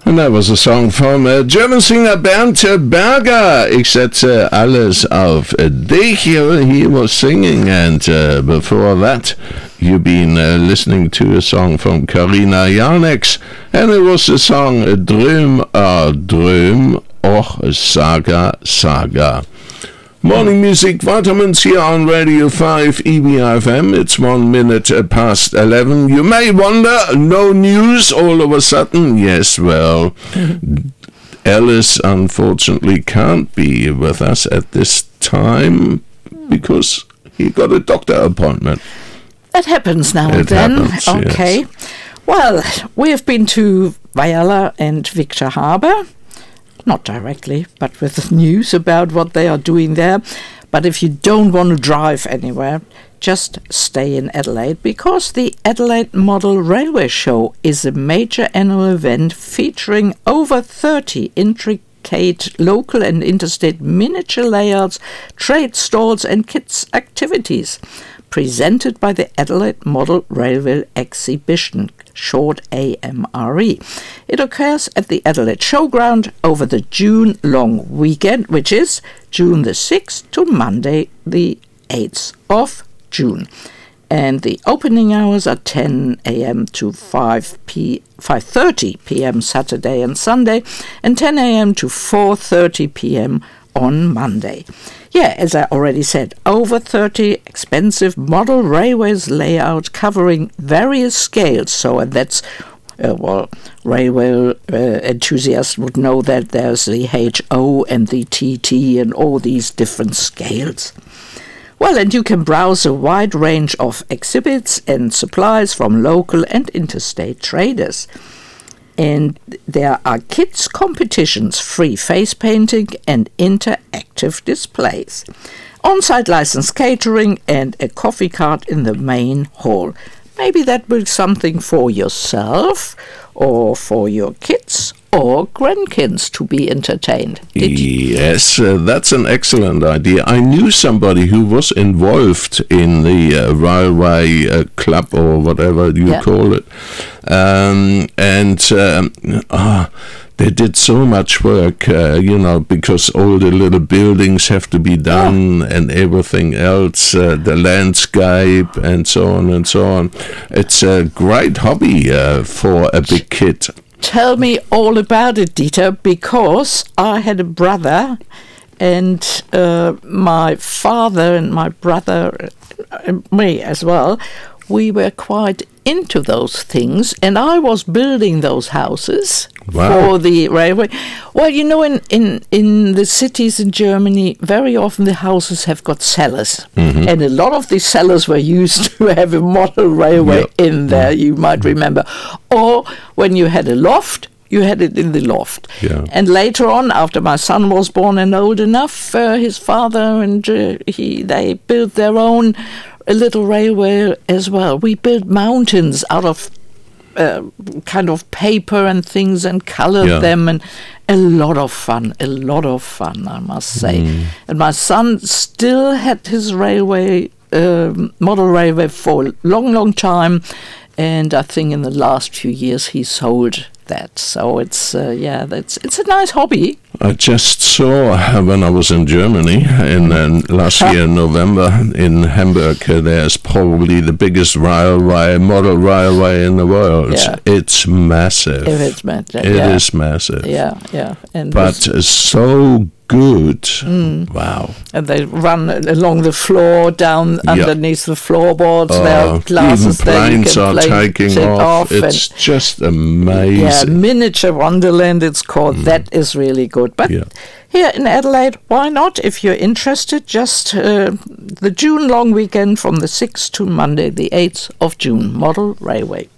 And that was a song from German singer Bernd Berger. Ich setze alles auf dich. He was singing, and before that, you've been listening to a song from Karina Janex, and it was the song Dröm, Dröm, och Saga, Saga. Morning Music Vitamins here on Radio 5 EBFM. It's 1 minute past 11. You may wonder, no news all of a sudden. Yes, well, Alice unfortunately can't be with us at this time because he got a doctor appointment. That happens now and then. Okay. Yes. Well, we have been to Viola and Victor Harbour. Not directly, but with news about what they are doing there. But if you don't want to drive anywhere, just stay in Adelaide, because the Adelaide Model Railway Show is a major annual event featuring over 30 intricate local and interstate miniature layouts, trade stalls and kids activities, presented by the Adelaide Model Railway Exhibition, short AMRE. It occurs at the Adelaide Showground over the June long weekend, which is June the 6th to Monday the 8th of June. And the opening hours are 10 a.m. to 5:30 p.m. Saturday and Sunday, and 10 a.m. to 4:30 p.m. on Monday. Yeah, as I already said, over 30 expensive model railways layout covering various scales. So, and that's, railway enthusiasts would know that there's the HO and the TT and all these different scales. Well, and you can browse a wide range of exhibits and supplies from local and interstate traders. And there are kids' competitions, free face painting and interactive displays, on-site licensed catering and a coffee cart in the main hall. Maybe that will be something for yourself or for your kids or grandkids to be entertained. Yes, that's an excellent idea. I knew somebody who was involved in the railway club or whatever you call it. They did so much work, because all the little buildings have to be done and everything else, the landscape and so on and so on. It's a great hobby for a big kid. Tell me all about it, Dieter, because I had a brother, and my father and my brother, and me as well, we were quite into those things, and I was building those houses for the railway. Well, in the cities in Germany, very often the houses have got cellars, and a lot of the cellars were used to have a model railway in there, you might remember. Or when you had a loft, you had it in the loft. Yeah. And later on, after my son was born and old enough, his father and they built their own a little railway as well. We built mountains out of kind of paper and things and colored them, and a lot of fun, I must say. And my son still had his railway, model railway for a long, long time, and I think in the last few years he sold that. So it's it's a nice hobby. I just saw when I was in Germany in last year in November in Hamburg, there's probably the biggest model railway in the world. Yeah. It's massive. It is massive. Yeah. And but so good. Wow. And they run along the floor, down underneath the floorboards. There are glasses there. Even planes are taking off. It's just amazing. Yeah, Miniature Wonderland it's called. That is really good. But here in Adelaide, why not? If you're interested, just the June long weekend from the 6th to Monday, the 8th of June, Model Railway.